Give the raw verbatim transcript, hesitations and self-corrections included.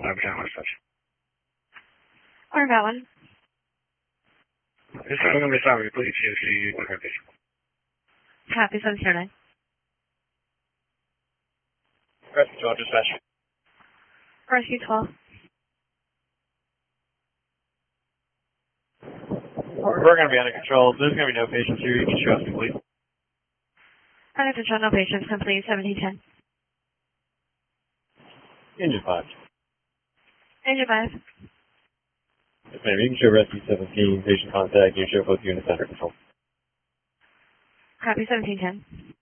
five percent less touch. Or that one. This phone number is sorry, please C O C one hundred. Copy seven zero nine. Rescue twelve dispatch. Rescue twelve. We're going to be under control. There's going to be no patients here. You can show us complete. Under control, no patients, complete seventeen ten. Engine five. Engine five. Yes, ma'am. You can show rescue seventeen, patient contact. You can show both units under control. Copy seventeen ten.